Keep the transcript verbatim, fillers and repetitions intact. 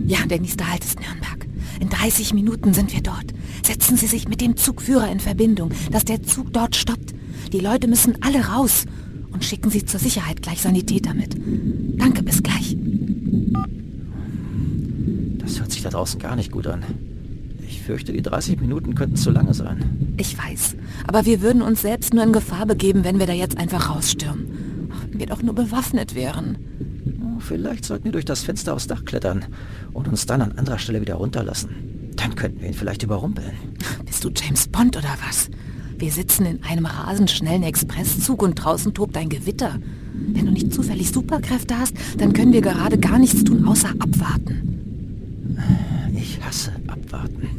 Ja, der nächste Halt ist Nürnberg. In dreißig Minuten sind wir dort. Setzen Sie sich mit dem Zugführer in Verbindung, dass der Zug dort stoppt. Die Leute müssen alle raus. Und schicken Sie zur Sicherheit gleich Sanitäter mit. Danke, bis gleich. Das hört sich da draußen gar nicht gut an. Ich fürchte, die dreißig Minuten könnten zu lange sein. Ich weiß, aber wir würden uns selbst nur in Gefahr begeben, wenn wir da jetzt einfach rausstürmen. Wenn wir doch nur bewaffnet wären. Vielleicht sollten wir durch das Fenster aufs Dach klettern und uns dann an anderer Stelle wieder runterlassen. Dann könnten wir ihn vielleicht überrumpeln. Bist du James Bond oder was? Wir sitzen in einem rasend schnellen Expresszug und draußen tobt ein Gewitter. Wenn du nicht zufällig Superkräfte hast, dann können wir gerade gar nichts tun, außer abwarten. Ich hasse abwarten.